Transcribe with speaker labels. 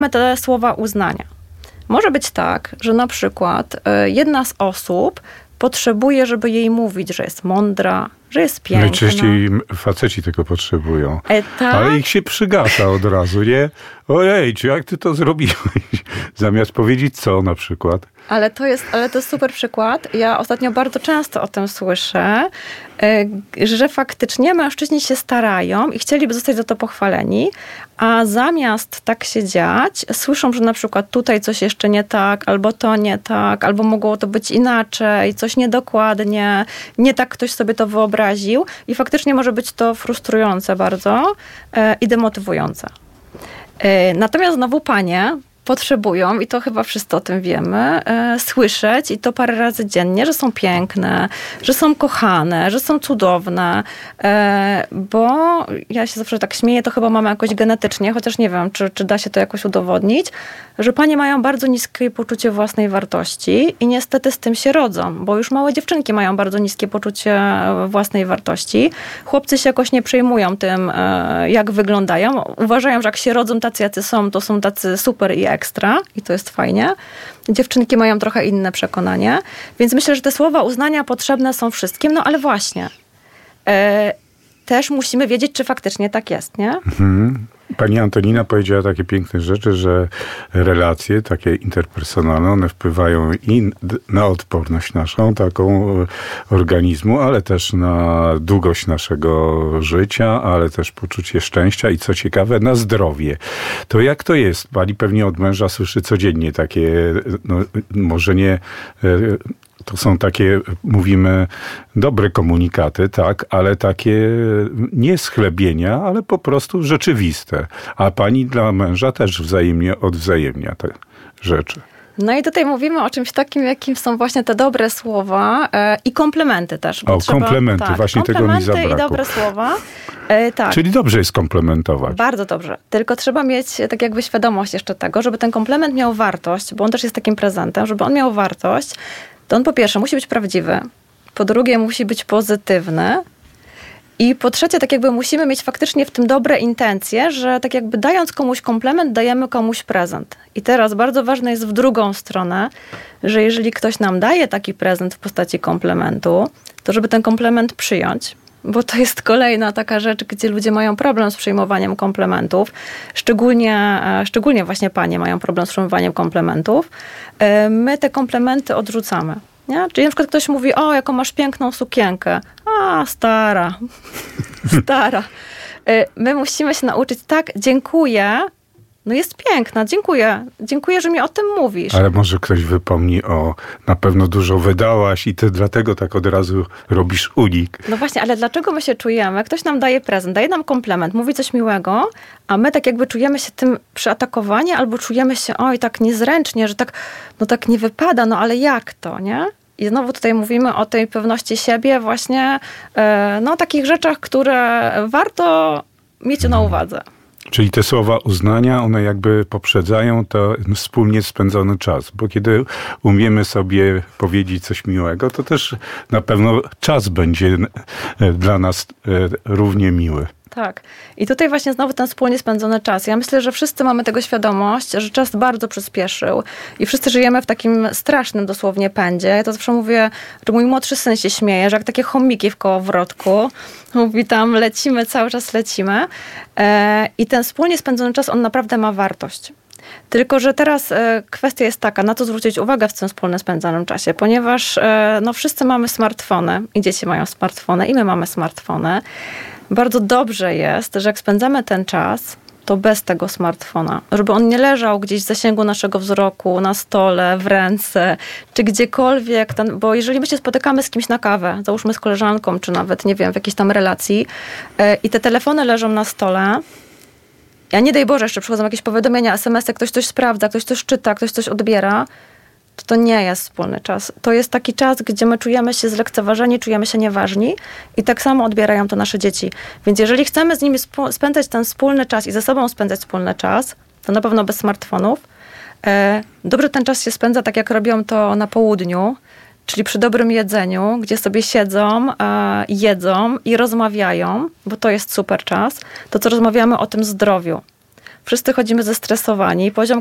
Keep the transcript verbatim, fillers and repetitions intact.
Speaker 1: te słowa uznania. Może być tak, że na przykład jedna z osób potrzebuje, żeby jej mówić, że jest mądra, że jest piękna.
Speaker 2: Najczęściej faceci tego potrzebują.
Speaker 1: E, tak?
Speaker 2: Ale ich się przygasa od razu, nie? Ojej, czy jak ty to zrobiłeś? Zamiast powiedzieć co na przykład.
Speaker 1: Ale to jest, ale to jest super przykład. Ja ostatnio bardzo często o tym słyszę, że faktycznie mężczyźni się starają i chcieliby zostać za to pochwaleni, a zamiast tak się dziać, słyszą, że na przykład tutaj coś jeszcze nie tak, albo to nie tak, albo mogło to być inaczej, coś niedokładnie, nie tak ktoś sobie to wyobraził i faktycznie może być to frustrujące bardzo i demotywujące. Natomiast znowu panie potrzebują, i to chyba wszyscy o tym wiemy, e, słyszeć i to parę razy dziennie, że są piękne, że są kochane, że są cudowne, e, bo ja się zawsze tak śmieję, to chyba mamy jakoś genetycznie, chociaż nie wiem, czy, czy da się to jakoś udowodnić, że panie mają bardzo niskie poczucie własnej wartości i niestety z tym się rodzą, bo już małe dziewczynki mają bardzo niskie poczucie własnej wartości. Chłopcy się jakoś nie przejmują tym, e, jak wyglądają. Uważają, że jak się rodzą tacy, jacy są, to są tacy super i ekstra i to jest fajnie. Dziewczynki mają trochę inne przekonanie, więc myślę, że te słowa uznania potrzebne są wszystkim, no ale właśnie e, też musimy wiedzieć, czy faktycznie tak jest, nie?
Speaker 2: Mhm. Pani Antonina powiedziała takie piękne rzeczy, że relacje takie interpersonalne, one wpływają i na odporność naszą, taką organizmu, ale też na długość naszego życia, ale też poczucie szczęścia i co ciekawe, na zdrowie. To jak to jest? Pani pewnie od męża słyszy codziennie takie, no, może nie... To są takie, mówimy, dobre komunikaty, tak, ale takie nie schlebienia, ale po prostu rzeczywiste. A pani dla męża też wzajemnie odwzajemnia te rzeczy.
Speaker 1: No i tutaj mówimy o czymś takim, jakim są właśnie te dobre słowa e, i komplementy też.
Speaker 2: O, trzeba, komplementy, tak, właśnie tego mi zabrakło.
Speaker 1: Komplementy i dobre słowa. E, tak.
Speaker 2: Czyli dobrze jest komplementować.
Speaker 1: Bardzo dobrze. Tylko trzeba mieć tak jakby świadomość jeszcze tego, żeby ten komplement miał wartość, bo on też jest takim prezentem, żeby on miał wartość, to on po pierwsze musi być prawdziwy, po drugie musi być pozytywny i po trzecie tak jakby musimy mieć faktycznie w tym dobre intencje, że tak jakby dając komuś komplement, dajemy komuś prezent. I teraz bardzo ważne jest w drugą stronę, że jeżeli ktoś nam daje taki prezent w postaci komplementu, to żeby ten komplement przyjąć, bo to jest kolejna taka rzecz, gdzie ludzie mają problem z przyjmowaniem komplementów. Szczególnie, szczególnie właśnie panie mają problem z przyjmowaniem komplementów. My te komplementy odrzucamy. Nie? Czyli na przykład ktoś mówi, o, jaką masz piękną sukienkę. A, stara. Stara. My musimy się nauczyć, tak, dziękuję. No jest piękna, dziękuję. Dziękuję, że mi o tym mówisz.
Speaker 2: Ale może ktoś wypomni o, na pewno dużo wydałaś i ty dlatego tak od razu robisz unik.
Speaker 1: No właśnie, ale dlaczego my się czujemy? Ktoś nam daje prezent, daje nam komplement, mówi coś miłego, a my tak jakby czujemy się tym przeatakowani albo czujemy się, oj, tak niezręcznie, że tak, no tak nie wypada, no ale jak to, nie? I znowu tutaj mówimy o tej pewności siebie, właśnie, no takich rzeczach, które warto mieć na uwadze.
Speaker 2: Czyli te słowa uznania, one jakby poprzedzają to wspólnie spędzony czas. Bo kiedy umiemy sobie powiedzieć coś miłego, to też na pewno czas będzie dla nas równie miły.
Speaker 1: Tak. I tutaj właśnie znowu ten wspólnie spędzony czas. Ja myślę, że wszyscy mamy tego świadomość, że czas bardzo przyspieszył i wszyscy żyjemy w takim strasznym dosłownie pędzie. Ja to zawsze mówię, że mój młodszy syn się śmieje, że jak takie chomiki w kołowrotku. Mówi tam, lecimy, cały czas lecimy. I ten wspólnie spędzony czas, on naprawdę ma wartość. Tylko że teraz kwestia jest taka, na co zwrócić uwagę w tym wspólnie spędzanym czasie, ponieważ no, wszyscy mamy smartfony i dzieci mają smartfony i my mamy smartfony. Bardzo dobrze jest, że jak spędzamy ten czas, to bez tego smartfona. Żeby on nie leżał gdzieś w zasięgu naszego wzroku, na stole, w ręce, czy gdziekolwiek. Ten, bo jeżeli my się spotykamy z kimś na kawę, załóżmy z koleżanką, czy nawet, nie wiem, w jakiejś tam relacji yy, i te telefony leżą na stole, a nie daj Boże, jeszcze przychodzą jakieś powiadomienia, es em esy, ktoś coś sprawdza, ktoś coś czyta, ktoś coś odbiera, to to nie jest wspólny czas. To jest taki czas, gdzie my czujemy się zlekceważeni, czujemy się nieważni i tak samo odbierają to nasze dzieci. Więc jeżeli chcemy z nimi sp- spędzać ten wspólny czas i ze sobą spędzać wspólny czas, to na pewno bez smartfonów. E, dobrze ten czas się spędza tak, jak robią to na południu, czyli przy dobrym jedzeniu, gdzie sobie siedzą, e, jedzą i rozmawiają, bo to jest super czas. To, co rozmawiamy o tym zdrowiu. wszyscy chodzimy zestresowani, poziom